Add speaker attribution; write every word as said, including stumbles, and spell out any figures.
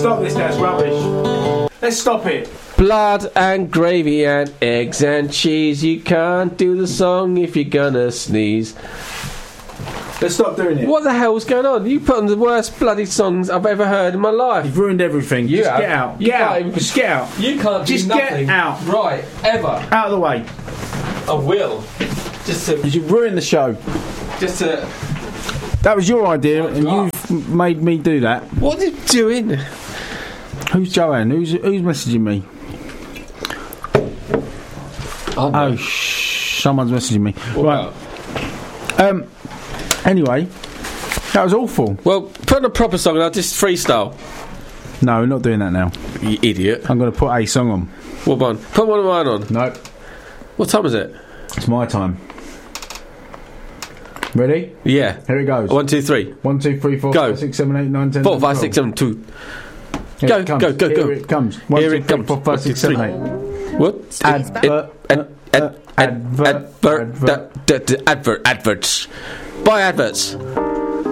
Speaker 1: stop this, that's rubbish. Let's stop it.
Speaker 2: Blood and gravy and eggs and cheese. You can't do the song if you're gonna sneeze.
Speaker 1: Let's stop doing it.
Speaker 2: What the hell's going on? You put on the worst bloody songs I've ever heard in my life.
Speaker 1: You've ruined everything.
Speaker 2: You
Speaker 1: Just
Speaker 2: have.
Speaker 1: get out.
Speaker 2: You
Speaker 1: Get
Speaker 2: can't
Speaker 1: out.
Speaker 2: even-
Speaker 1: Just get out.
Speaker 2: You can't do
Speaker 1: Just
Speaker 2: nothing.
Speaker 1: get out.
Speaker 2: Right, ever.
Speaker 1: Out of the way.
Speaker 2: I will. Just to...
Speaker 1: You've ruined the show.
Speaker 2: Just to...
Speaker 1: That was your idea, and
Speaker 2: you
Speaker 1: you've made me do that.
Speaker 2: What are you doing?
Speaker 1: Who's Joanne? Who's who's messaging me?
Speaker 2: Oh, no.
Speaker 1: Oh, shh. Someone's messaging me.
Speaker 2: What
Speaker 1: Right.
Speaker 2: about?
Speaker 1: Um. Anyway, that was awful.
Speaker 2: Well, put on a proper song and I'll just freestyle.
Speaker 1: No, we're not doing that now.
Speaker 2: You idiot.
Speaker 1: I'm going to put a song on.
Speaker 2: What one? Put one of mine on.
Speaker 1: No,
Speaker 2: What time is it?
Speaker 1: it's my time. Ready?
Speaker 2: Yeah.
Speaker 1: Here it goes.
Speaker 2: One, two, three.
Speaker 1: One, two, three, four,
Speaker 2: Go.
Speaker 1: five, six, seven, eight, nine, ten,
Speaker 2: Four,
Speaker 1: eleven,
Speaker 2: five,
Speaker 1: twelve.
Speaker 2: six, seven, two.
Speaker 1: Here
Speaker 2: Go,
Speaker 1: it comes.
Speaker 2: go, go,
Speaker 1: Here
Speaker 2: go.
Speaker 1: it comes. One,
Speaker 2: Here
Speaker 1: two,
Speaker 2: it
Speaker 1: three,
Speaker 2: comes.
Speaker 1: four, five,
Speaker 2: One,
Speaker 1: six,
Speaker 2: two,
Speaker 1: seven,
Speaker 2: three.
Speaker 1: eight.
Speaker 2: What?
Speaker 1: Advert.
Speaker 2: Ad- ad- ad-
Speaker 1: Advert.
Speaker 2: Advert. Advert. Adverts. Buy adverts.